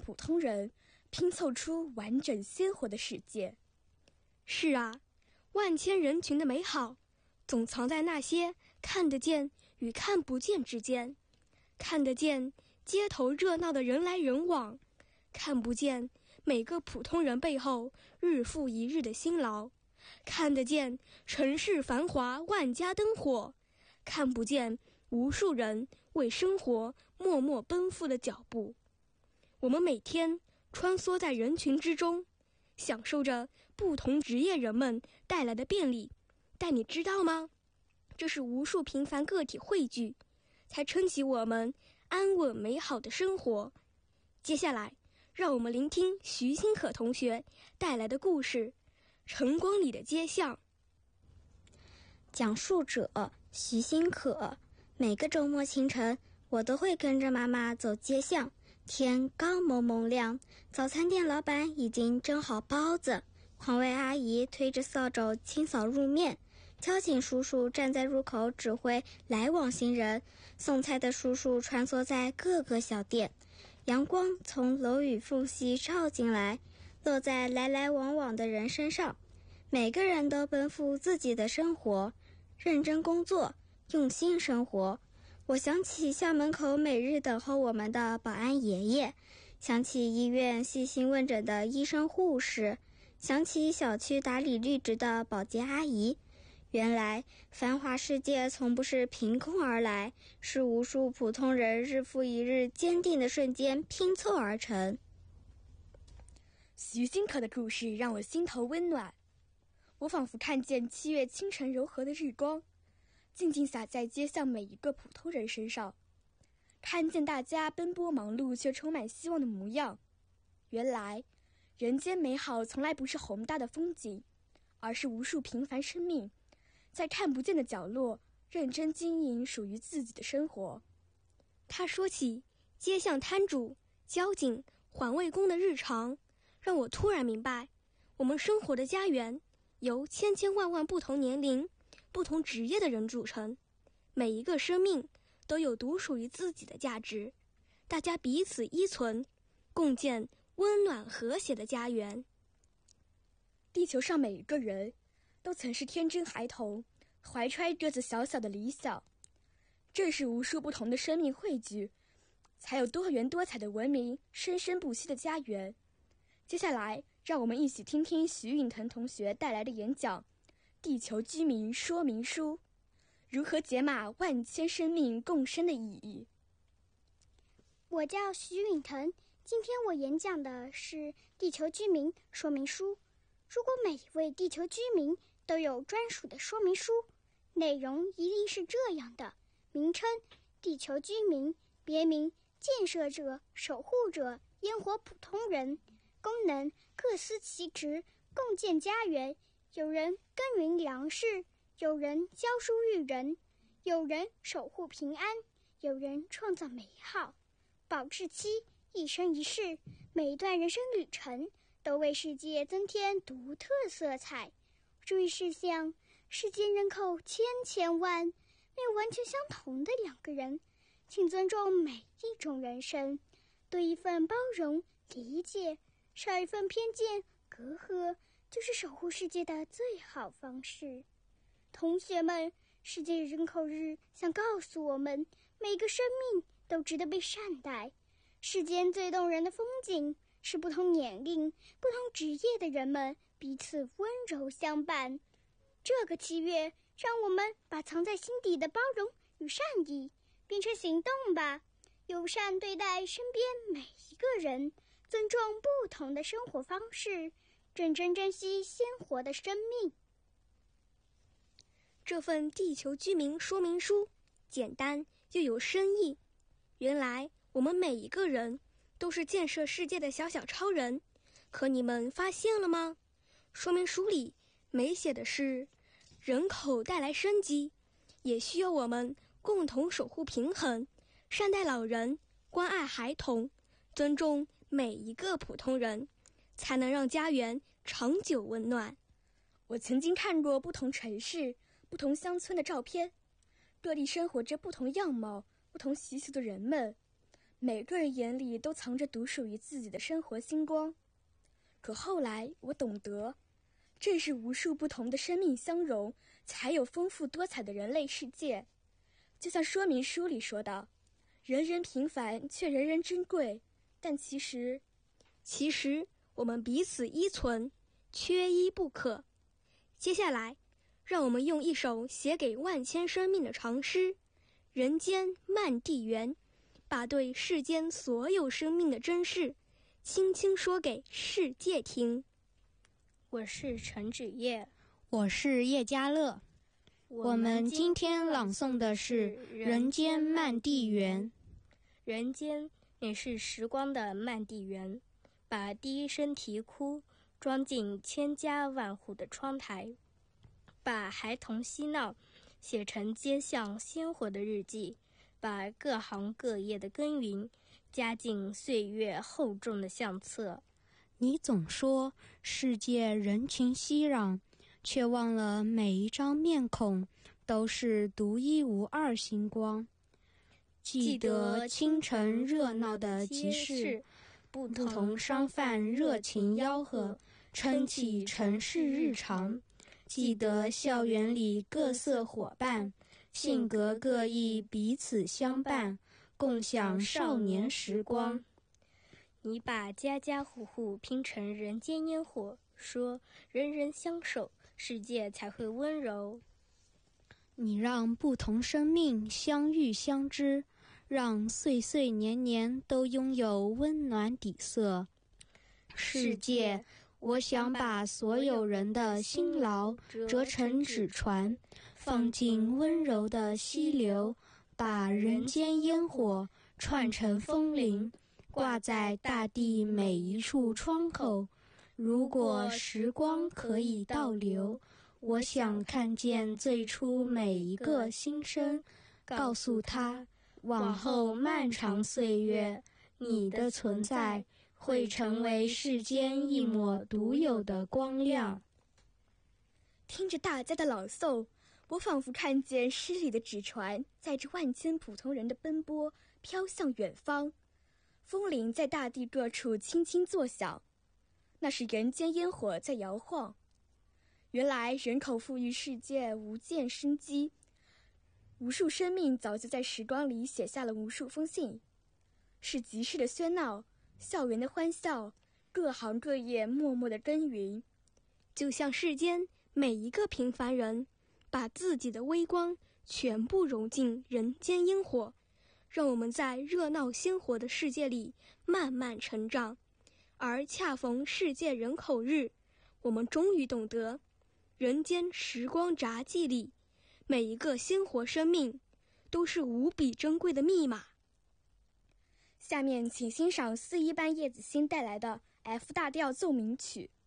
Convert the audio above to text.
普通人拼凑出完整鲜活的世界。 是啊，万千人群的美好总藏在那些看得见与看不见之间。看得见街头热闹的人来人往，看不见每个普通人背后日复一日的辛劳，看得见城市繁华万家灯火，看不见无数人为生活默默奔赴的脚步。我们每天穿梭在人群之中，享受着不同职业人们带来的便利，但你知道吗？这是无数平凡个体汇聚，才撑起我们安稳美好的生活。接下来，让我们聆听徐新可同学带来的故事《晨光里的街巷》。 讲述者徐新可。每个周末清晨，我都会跟着妈妈走街巷。天刚蒙蒙亮，早餐店老板已经蒸好包子，环卫阿姨推着扫帚清扫路面，交警叔叔站在入口指挥来往行人，送菜的叔叔穿梭在各个小店。阳光从楼宇缝隙照进来，落在来来往往的人身上。每个人都奔赴自己的生活，认真工作，用心生活。我想起校门口每日等候我们的保安爷爷，想起医院细心问诊的医生护士，想起小区打理绿植的保洁阿姨。原来繁华世界从不是凭空而来，是无数普通人日复一日坚定的瞬间拼凑而成。 徐新可的故事让我心头温暖，我仿佛看见7月清晨柔和的日光，静静洒在街巷每一个普通人身上，看见大家奔波忙碌却充满希望的模样。原来人间美好从来不是宏大的风景，而是无数平凡生命在看不见的角落认真经营属于自己的生活。 他说起街巷摊主、交警、环卫工的日常，让我突然明白，我们生活的家园由千千万万不同年龄、不同职业的人组成，每一个生命都有独属于自己的价值，大家彼此依存，共建温暖和谐的家园。 地球上每一个人都曾是天真孩童，怀揣着小小的理想。正是无数不同的生命汇聚，才有多元多彩的文明生生不息的家园。接下来让我们一起听听徐允腾同学带来的演讲《地球居民说明书》，如何解码万千生命共生的意义。 我叫徐允腾，今天我演讲的是《地球居民说明书》。如果每一位地球居民都有专属的说明书，内容一定是这样的：名称地球居民，别名建设者、守护者、烟火普通人，功能各司其职，共建家园。有人耕耘粮食，有人教书育人，有人守护平安，有人创造美好。保质期一生一世，每一段人生旅程都为世界增添独特色彩。注意事项：世界人口千万，没有完全相同的两个人，请尊重每一种人生，多一份包容理解，少一份偏见隔阂，就是守护世界的最好方式。同学们，世界人口日想告诉我们，每个生命都值得被善待。世间最动人的风景是不同年龄、不同职业的人们彼此温柔相伴。这个7月，让我们把藏在心底的包容与善意变成行动吧，友善对待身边每一个人，尊重不同的生活方式，认真珍惜鲜活的生命。 这份地球居民说明书简单又有深意。原来我们每一个人都是建设世界的小小超人，可你们发现了吗？说明书里没写的是人口带来生机，也需要我们共同守护平衡，善待老人，关爱孩童，尊重每一个普通人，才能让家园长久温暖。 我曾经看过不同城市、不同乡村的照片，各地生活着不同样貌、不同习俗的人们， 每个人眼里都藏着独属于自己的生活星光。可后来我懂得，正是无数不同的生命相融，才有丰富多彩的人类世界。就像说明书里说的，人人平凡却人人珍贵。但其实我们彼此依存，缺一不可。接下来，让我们用一首写给万千生命的长诗《人间漫地缘》，把对世间所有生命的珍视轻轻说给世界听。 我是陈芷叶， 我是叶嘉乐。我们今天朗诵的是《人间漫地缘》。 人间也是时光的漫地缘，把第一声啼哭装进千家万户的窗台，把孩童嬉闹写成街巷鲜活的日记，把各行各业的耕耘加进岁月厚重的相册。 你总说世界人群熙攘，却忘了每一张面孔都是独一无二星光。记得清晨热闹的集市，不同商贩热情吆喝，撑起城市日常。记得校园里各色伙伴，性格各异，彼此相伴，共享少年时光。 你把家家户户拼成人间烟火，说人人相守，世界才会温柔。 你让不同生命相遇相知，让岁岁年年都拥有温暖底色。世界，我想把所有人的辛劳折成纸船，放进温柔的溪流，把人间烟火串成风铃，挂在大地每一处窗口。如果时光可以倒流，我想看见最初每一个新生，告诉他，往后漫长岁月，你的存在会成为世间一抹独有的光亮。 听着大家的朗诵，我仿佛看见诗里的纸船载着万千普通人的奔波，飘向远方。风铃在大地各处轻轻作响，那是人间烟火在摇晃。原来人口富裕世界无限生机，无数生命早就在时光里写下了无数封信。是集市的喧闹，校园的欢笑，各行各业默默的耕耘。 就像世间每一个平凡人，把自己的微光全部融进人间烟火，让我们在热闹鲜活的世界里慢慢成长。而恰逢世界人口日，我们终于懂得，人间时光札记里，每一个鲜活生命都是无比珍贵的密码。 下面请欣赏4-1班叶子欣带来的 F 大调奏鸣曲。